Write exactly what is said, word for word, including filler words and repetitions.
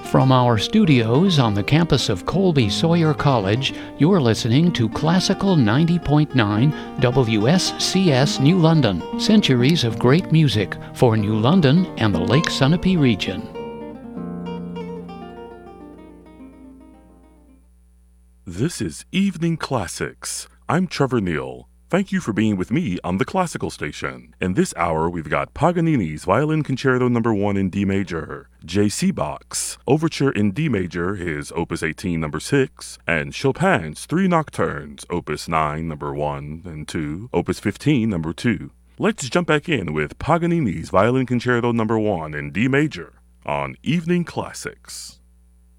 From our studios on the campus of Colby Sawyer College, you're listening to Classical ninety point nine W S C S New London. Centuries of great music for New London and the Lake Sunapee region. This is Evening Classics. I'm Trevor Neal. Thank you for being with me on the Classical Station. In this hour, we've got Paganini's Violin Concerto Number one in D Major, J. Bach's Overture in D Major, his Opus eighteen Number six, and Chopin's Three Nocturnes, Opus nine Number one and two, Opus fifteen Number two. Let's jump back in with Paganini's Violin Concerto Number one in D Major on Evening Classics.